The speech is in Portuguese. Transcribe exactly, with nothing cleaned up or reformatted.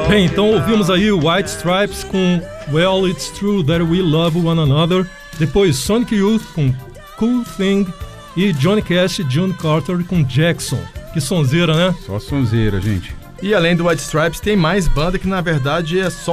Bem, então ouvimos aí o White Stripes com Well, It's True That We Love One Another. Depois Sonic Youth com Cool Thing. E Johnny Cash e June Carter com Jackson. Que sonzeira, né? Só sonzeira, gente. E além do White Stripes, tem mais banda que na verdade é só